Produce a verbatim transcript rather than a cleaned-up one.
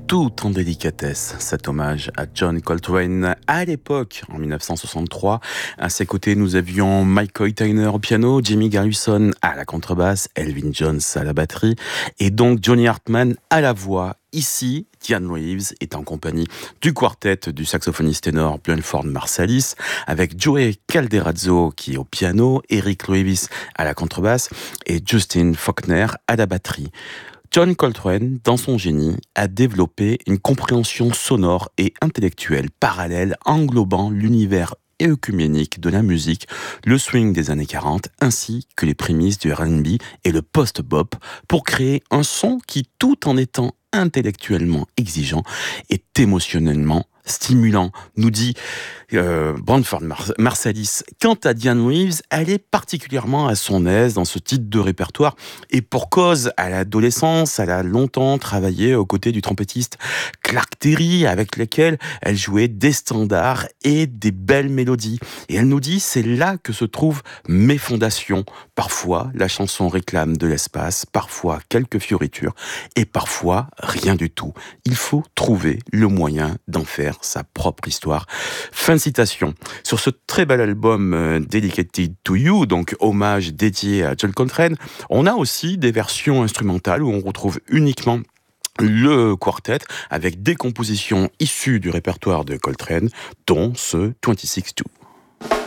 tout en délicatesse, cet hommage à John Coltrane. À l'époque, en dix-neuf cent soixante-trois, à ses côtés, nous avions Mike Tyner au piano, Jimmy Garrison à la contrebasse, Elvin Jones à la batterie, et donc Johnny Hartman à la voix. Ici, Dianne Reeves est en compagnie du quartet du saxophoniste ténor Björn Marsalis, avec Joey Calderazzo qui est au piano, Eric Lewis à la contrebasse et Justin Faulkner à la batterie. John Coltrane, dans son génie, a développé une compréhension sonore et intellectuelle parallèle englobant l'univers œcuménique de la musique, le swing des années quarante, ainsi que les prémices du R and B et le post-bop, pour créer un son qui, tout en étant intellectuellement exigeant, est émotionnellement stimulant, nous dit euh, Branford Marsalis. Quant à Dianne Reeves, elle est particulièrement à son aise dans ce type de répertoire, et pour cause, à l'adolescence, elle a longtemps travaillé aux côtés du trompettiste Clark Terry, avec lequel elle jouait des standards et des belles mélodies. Et elle nous dit, c'est là que se trouvent mes fondations. Parfois, la chanson réclame de l'espace, parfois quelques fioritures, et parfois rien du tout. Il faut trouver le moyen d'en faire sa propre histoire. Fin de citation. Sur ce très bel album euh, Dedicated to You, donc hommage dédié à John Coltrane, on a aussi des versions instrumentales où on retrouve uniquement le quartet avec des compositions issues du répertoire de Coltrane, dont ce vingt-six deux.